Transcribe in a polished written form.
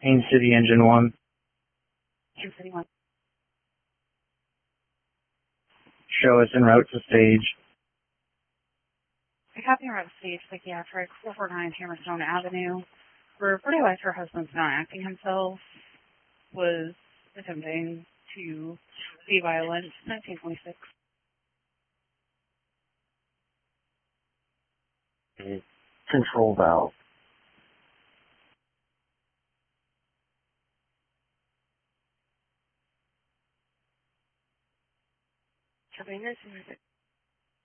Haines City Engine 1. Haines City 1. Show us en route to stage. I copy en route to stage psychiatric 449 Hammerstone Avenue. Where realized her husband's not acting himself, was attempting to be violent. 1926. Control valve. Copy nursing.